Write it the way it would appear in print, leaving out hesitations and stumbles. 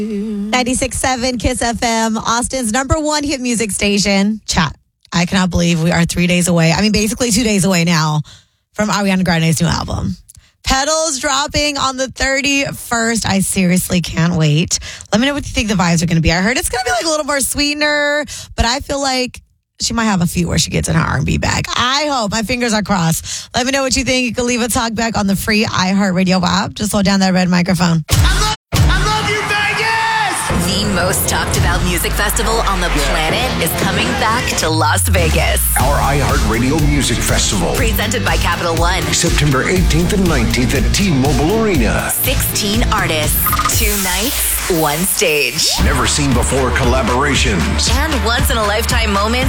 96.7 Kiss FM, Austin's #1 hit music station. Chat. I cannot believe we are 3 days away. I mean, basically 2 days away now from Ariana Grande's new album. Petals dropping on the 31st. I seriously can't wait. Let me know what you think the vibes are going to be. I heard it's going to be like a little more sweetener, but I feel like she might have a few where she gets in her R&B bag. I hope. My fingers are crossed. Let me know what you think. You can leave a talk back on the free iHeartRadio app. Just hold down that red microphone. I love you, Vegas! The most talked about music festival on the planet is coming back to Las Vegas. Our iHeartRadio Music Festival. Presented by Capital One. September 18th and 19th at T-Mobile Arena. 16 artists, 2 nights, 1 stage. Never seen before collaborations. And once-in-a-lifetime moments